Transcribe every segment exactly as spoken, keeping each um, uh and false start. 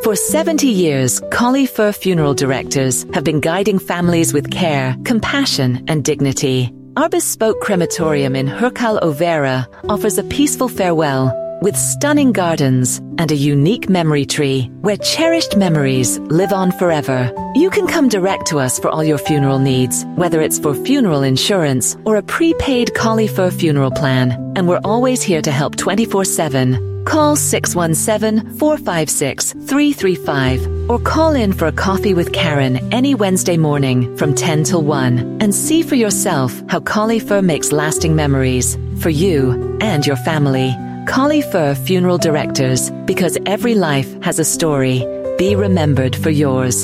For seventy years, Collie Fur Funeral Directors have been guiding families with care, compassion, and dignity. Our bespoke crematorium in Hercal Overa offers a peaceful farewell with stunning gardens and a unique memory tree where cherished memories live on forever. You can come direct to us for all your funeral needs, whether it's for funeral insurance or a prepaid Collie Fur funeral plan. And we're always here to help twenty-four seven. Call six one seven, four five six, three three five or call in for a coffee with Karen any Wednesday morning from ten till one and see for yourself how Collie Fur makes lasting memories for you and your family. Collie Fur Funeral Directors, because every life has a story. Be remembered for yours.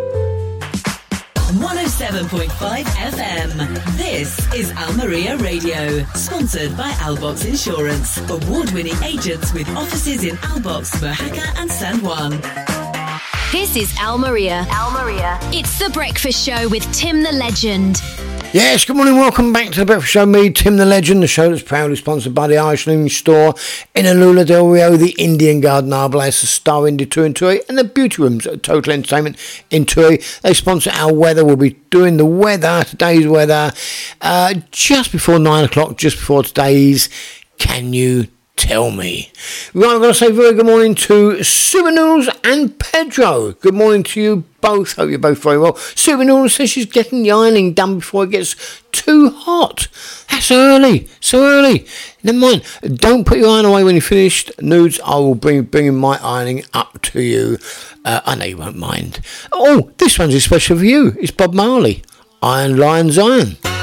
one oh seven point five F M. This is Almeria Radio, sponsored by Albox Insurance, award-winning agents with offices in Albox, Mojaca and San Juan. This is Almeria. Almeria. It's The Breakfast Show with Tim the Legend. Yes, good morning, welcome back to The Breakfast Show. Me, Tim the Legend, the show that's proudly sponsored by the Irish Living Store in Alula del Rio, the Indian Garden Arbolest, the Star India Tour in Tui, and the Beauty Rooms at Total Entertainment in Tui. They sponsor our weather. We'll be doing the weather, today's weather, uh, just before nine o'clock, just before today's Can You Tell Me. Right, I'm going to say very good morning to Super Noodles and Pedro. Good morning to you both. Hope you're both very well. Super Noodles says she's getting the ironing done before it gets too hot. That's early. So early. Never mind. Don't put your iron away when you're finished. Nudes, I will bring bringing my ironing up to you. Uh, I know you won't mind. Oh, this one's especially for you. It's Bob Marley. Iron Lions Iron.